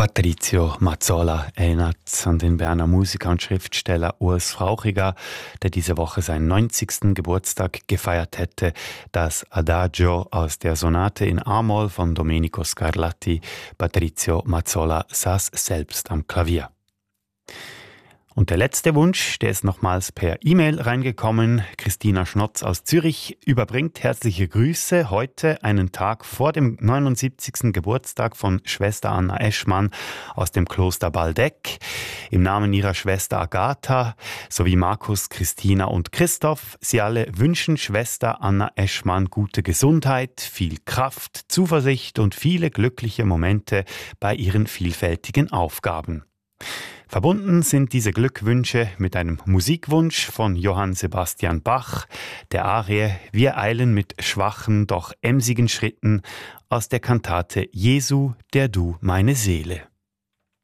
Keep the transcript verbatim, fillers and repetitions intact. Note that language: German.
Patrizio Mazzola erinnert an den Berner Musiker und Schriftsteller Urs Frauchiger, der diese Woche seinen neunzigsten Geburtstag gefeiert hätte. Das Adagio aus der Sonate in A-Moll von Domenico Scarlatti. Patrizio Mazzola saß selbst am Klavier. Und der letzte Wunsch, der ist nochmals per E-Mail reingekommen. Christina Schnotz aus Zürich überbringt herzliche Grüße heute, einen Tag vor dem neunundsiebzigsten Geburtstag von Schwester Anna Eschmann aus dem Kloster Baldeck. Im Namen ihrer Schwester Agatha sowie Markus, Christina und Christoph. Sie alle wünschen Schwester Anna Eschmann gute Gesundheit, viel Kraft, Zuversicht und viele glückliche Momente bei ihren vielfältigen Aufgaben. Verbunden sind diese Glückwünsche mit einem Musikwunsch von Johann Sebastian Bach, der Arie Wir eilen mit schwachen, doch emsigen Schritten aus der Kantate Jesu, der du meine Seele.